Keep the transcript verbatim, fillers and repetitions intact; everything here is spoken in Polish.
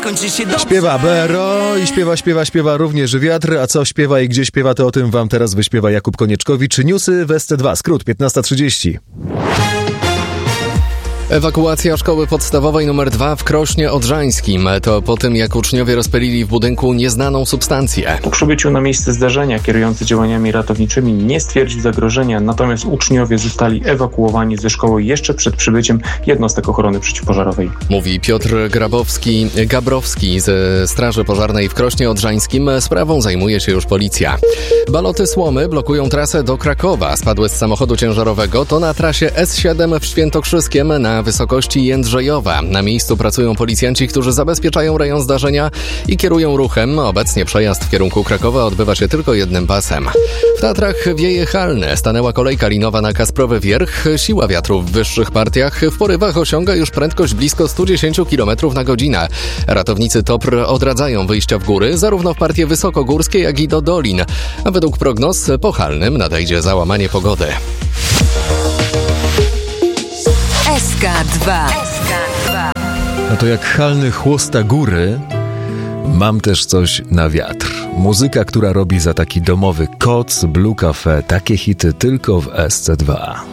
skończy się dobrze. Śpiewa Bero i śpiewa, śpiewa, śpiewa również wiatr. A co śpiewa i gdzie śpiewa, to o tym wam teraz wyśpiewa Jakub Konieczkowicz. Newsy w S C dwa. Skrót piętnasta trzydzieści. Ewakuacja szkoły podstawowej numer dwa w Krośnie Odrzańskim. To po tym, jak uczniowie rozpylili w budynku nieznaną substancję. Po przybyciu na miejsce zdarzenia kierujący działaniami ratowniczymi nie stwierdził zagrożenia, natomiast uczniowie zostali ewakuowani ze szkoły jeszcze przed przybyciem jednostek ochrony przeciwpożarowej. Mówi Piotr Grabowski, Gabrowski ze Straży Pożarnej w Krośnie Odrzańskim. Sprawą zajmuje się już policja. Baloty słomy blokują trasę do Krakowa. Spadły z samochodu ciężarowego. To na trasie S siedem w Świętokrzyskiem na wysokości Jędrzejowa. Na miejscu pracują policjanci, którzy zabezpieczają rejon zdarzenia i kierują ruchem. Obecnie przejazd w kierunku Krakowa odbywa się tylko jednym pasem. W Tatrach wieje halne. Stanęła kolejka linowa na Kasprowy Wierch. Siła wiatru w wyższych partiach w porywach osiąga już prędkość blisko sto dziesięć kilometrów na godzinę. Ratownicy T O P R odradzają wyjścia w góry, zarówno w partie wysokogórskie, jak i do dolin. A według prognoz po halnym nadejdzie załamanie pogody. S K dwa. No to jak halny chłosta góry, mam też coś na wiatr. Muzyka, która robi za taki domowy koc, Blue Cafe, takie hity tylko w S C dwa.